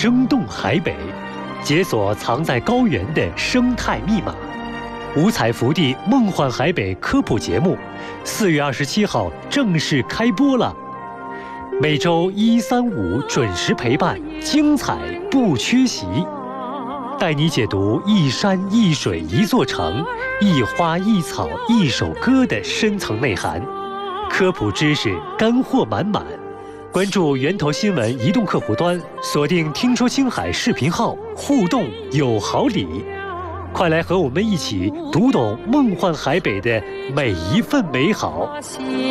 生动海北，解锁藏在高原的生态密码。五彩福地梦幻海北科普节目，4月27号正式开播了。每周1、3、5准时陪伴，精彩不缺席。带你解读一山一水一座城，一花一草一首歌的深层内涵，科普知识干货满满。关注源头新闻移动客户端，锁定听说青海视频号，互动有好礼。快来和我们一起读懂梦幻海北的每一份美好。